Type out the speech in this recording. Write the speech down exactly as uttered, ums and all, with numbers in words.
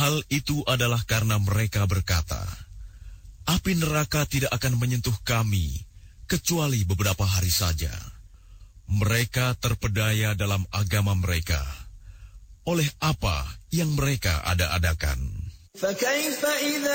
Hal itu adalah karena mereka berkata, api neraka tidak akan menyentuh kami, kecuali beberapa hari saja. Mereka terpedaya dalam agama mereka, oleh apa yang mereka ada-adakan.